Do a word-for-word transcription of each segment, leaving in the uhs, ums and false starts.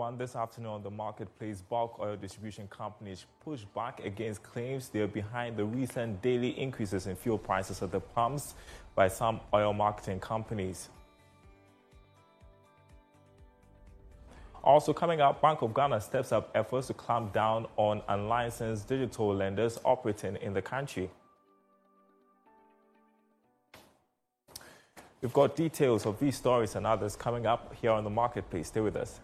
One this afternoon on the marketplace, bulk oil distribution companies push back against claims they are behind the recent daily increases in fuel prices at the pumps by some oil marketing companies. Also coming up, Bank of Ghana steps up efforts to clamp down on unlicensed digital lenders operating in the country. We've got details of these stories and others coming up here on the marketplace. Stay with us.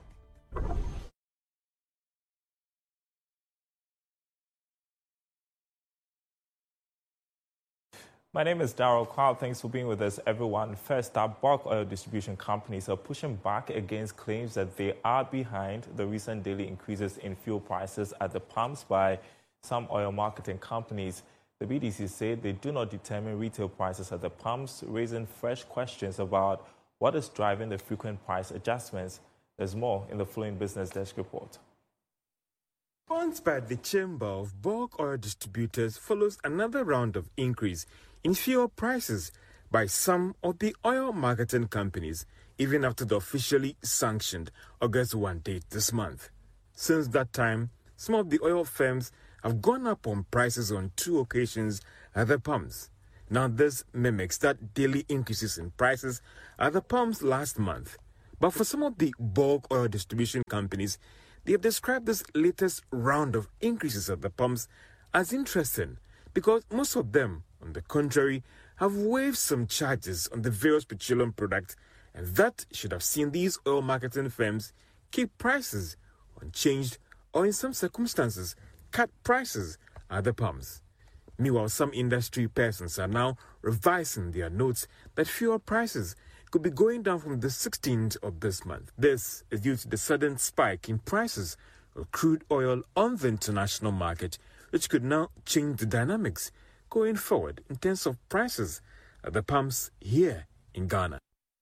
My name is Daryl Kwao. Thanks for being with us, everyone. First up, bulk oil distribution companies are pushing back against claims that they are behind the recent daily increases in fuel prices at the pumps by some oil marketing companies. The B D C said they do not determine retail prices at the pumps, raising fresh questions about what is driving the frequent price adjustments. There's more in the following Business Desk report. Response by the Chamber of Bulk Oil Distributors follows another round of increase in fuel prices by some of the oil marketing companies, even after the officially sanctioned August first date this month. Since that time, some of the oil firms have gone up on prices on two occasions at the pumps. Now this mimics that daily increases in prices at the pumps last month. But for some of the bulk oil distribution companies, they have described this latest round of increases at the pumps as interesting because most of them, on the contrary, have waived some charges on the various petroleum products, and that should have seen these oil marketing firms keep prices unchanged or in some circumstances cut prices at the pumps. Meanwhile, some industry persons are now revising their notes that fuel prices could be going down from the sixteenth of this month. This is due to the sudden spike in prices of crude oil on the international market, which could now change the dynamics going forward in terms of prices at the pumps here in Ghana.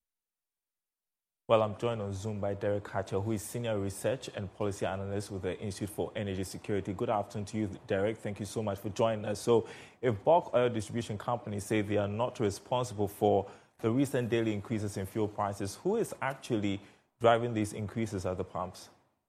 Well, I'm joined on Zoom by Derek Hatcher, who is Senior Research and Policy Analyst with the Institute for Energy Security. Good afternoon to you, Derek. Thank you so much for joining us. So, if bulk oil distribution companies say they are not responsible for the recent daily increases in fuel prices, who is actually driving these increases at the pumps?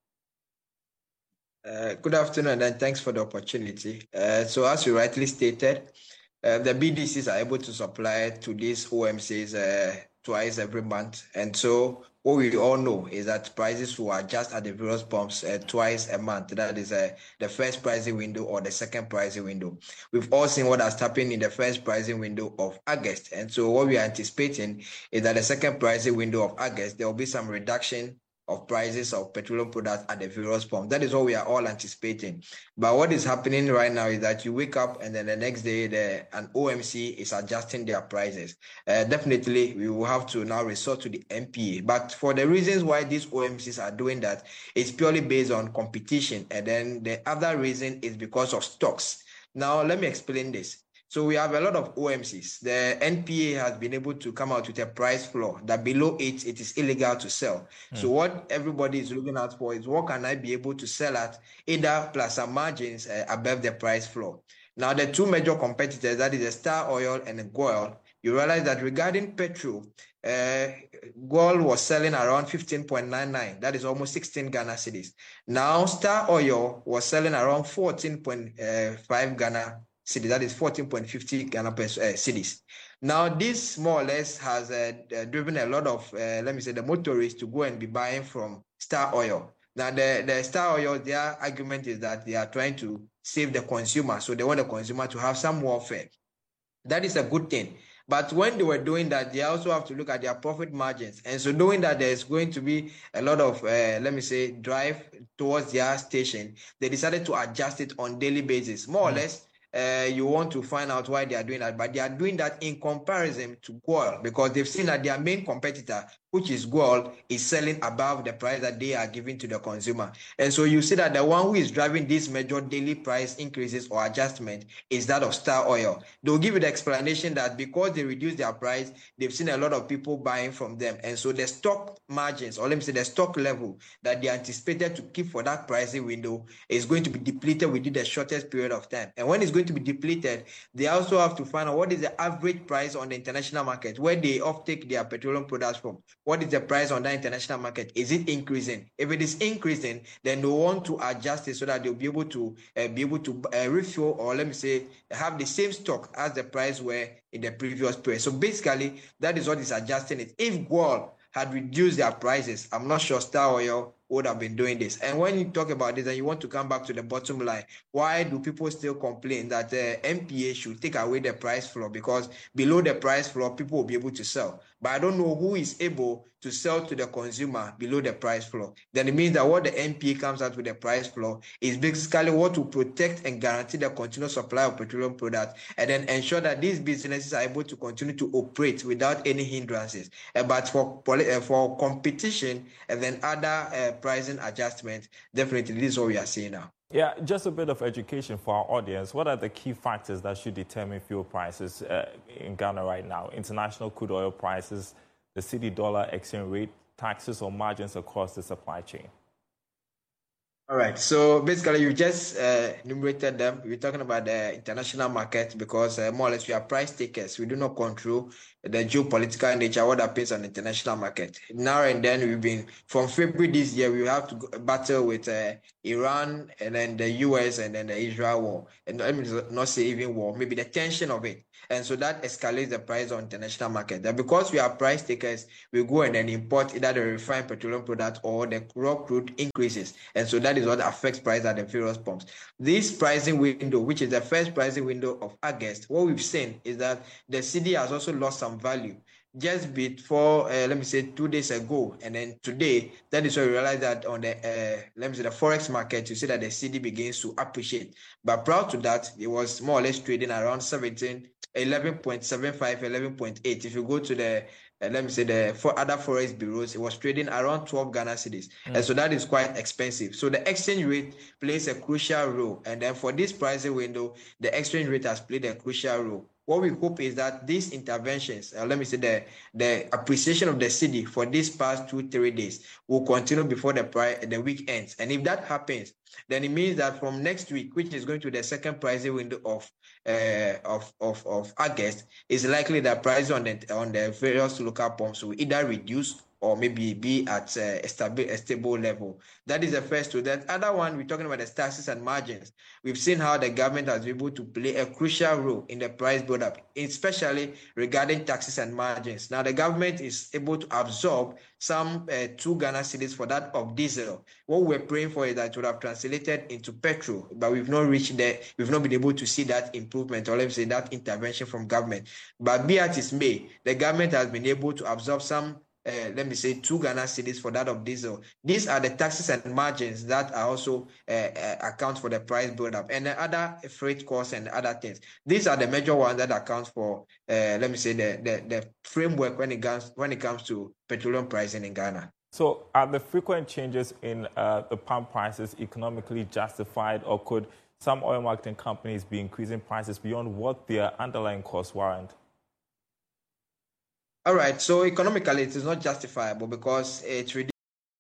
Uh, good afternoon, and thanks for the opportunity. Uh, so, as you rightly stated, uh, the B D Cs are able to supply to these O M Cs uh, twice every month. And so what we all know is that prices will adjust at the various pumps uh, twice a month. That is uh, the first pricing window or the second pricing window. We've all seen what has happened in the first pricing window of August. And so what we are anticipating is that the second pricing window of August, there will be some reduction of prices of petroleum products at the various pumps. That is what we are all anticipating. But what is happening right now is that you wake up and then the next day the, an O M C is adjusting their prices. Uh, definitely, we will have to now resort to the M P A. But for the reasons why these O M Cs are doing that, it's purely based on competition. And then the other reason is because of stocks. Now, let me explain this. So we have a lot of O M Cs. The N P A has been able to come out with a price floor that below it, it is illegal to sell. Mm. So what everybody is looking out for is what can I be able to sell at, either plus some margins uh, above the price floor. Now, the two major competitors, that is the Star Oil and the Goil, you realize that regarding petrol, uh, Goil was selling around fifteen point nine nine. That is almost sixteen Ghana cedis. Now, Star Oil was selling around fourteen point five Ghana cedis. That is fourteen point five zero Ghana uh, cedis. Now, this more or less has uh, uh, driven a lot of, uh, let me say, the motorists to go and be buying from Star Oil. Now, the, the Star Oil, their argument is that they are trying to save the consumer. So they want the consumer to have some warfare. That is a good thing. But when they were doing that, they also have to look at their profit margins. And so knowing that there's going to be a lot of, uh, let me say, drive towards their station, they decided to adjust it on daily basis. More mm. or less, uh, you want to find out why they are doing that. But they are doing that in comparison to Goil, because they've seen that their main competitor, which is Goil, is selling above the price that they are giving to the consumer. And so you see that the one who is driving these major daily price increases or adjustment is that of Star Oil. They'll give you the explanation that because they reduce their price, they've seen a lot of people buying from them. And so the stock margins, or let me say the stock level that they anticipated to keep for that pricing window is going to be depleted within the shortest period of time. And when it's going to be depleted, they also have to find out what is the average price on the international market where they offtake their petroleum products from. what is the price on that international market? Is it increasing? If it is increasing, then they want to adjust it so that they'll be able to uh, be able to uh, refuel, or let me say, have the same stock as the price were in the previous period. So basically, that is what is adjusting it. If G O L had reduced their prices, I'm not sure Star Oil would have been doing this. And when you talk about this and you want to come back to the bottom line, why do people still complain that uh, N P A should take away the price floor? Because below the price floor, people will be able to sell. But I don't know who is able to sell to the consumer below the price floor. Then it means that what the N P A comes out with the price floor is basically what will protect and guarantee the continuous supply of petroleum products, and then ensure that these businesses are able to continue to operate without any hindrances. Uh, but for uh, for competition and then other uh, pricing adjustment, definitely this is what we are seeing now. Yeah, just a bit of education for our audience. What are the key factors that should determine fuel prices uh, in Ghana right now? International crude oil prices, the cedi dollar exchange rate, taxes or margins across the supply chain? All right. So basically, you just uh, enumerated them. We're talking about the international market because uh, more or less we are price takers. We do not control the geopolitical nature, what happens on the international market. Now and then, we've been, from February this year, we have to go, battle with uh, Iran and then the U S and then the Israel war. And let me not say even war, maybe the tension of it. And so that escalates the price on the international market. That because we are price takers, we go and then import either the refined petroleum product or the raw crude increases. And so that is what affects price at the various pumps. This pricing window, which is the first pricing window of August, what we've seen is that the cedi has also lost some value. Just before, uh, let me say, two days ago, and then today, that is where we realize that on the, uh, let me say, the forex market, you see that the cedi begins to appreciate. But prior to that, it was more or less trading around seventeen, eleven point seven five, eleven point eight. If you go to the Uh, let me say the for other forex bureaus, it was trading around twelve Ghana cedis, mm. and so that is quite expensive. So the exchange rate plays a crucial role, and then for this pricing window, the exchange rate has played a crucial role. What we hope is that these interventions, uh, let me say the the appreciation of the cedi for these past two three days will continue before the price the week ends, and if that happens, then it means that from next week, which is going to the second pricing window of uh, of, of of August, is likely that price on the on the various local pumps will either reduce or maybe be at uh, a, stable, a stable level. That is the first two. That other one, we're talking about the taxes and margins. We've seen how the government has been able to play a crucial role in the price build-up, especially regarding taxes and margins. Now, the government is able to absorb some uh, two Ghana cedis for that of diesel. What we're praying for is that it would have translated into petrol, but we've not reached there. We've not been able to see that improvement, or let me say that intervention from government. But be as it may, the government has been able to absorb some Uh, let me say two Ghana cedis for that of diesel. These are the taxes and margins that are also uh, uh, account for the price build-up, and the other freight costs and other things. These are the major ones that account for, uh, let me say, the, the the framework when it comes when it comes to petroleum pricing in Ghana. So, are the frequent changes in uh, the pump prices economically justified, or could some oil marketing companies be increasing prices beyond what their underlying costs warrant? All right, so economically, it is not justifiable because it's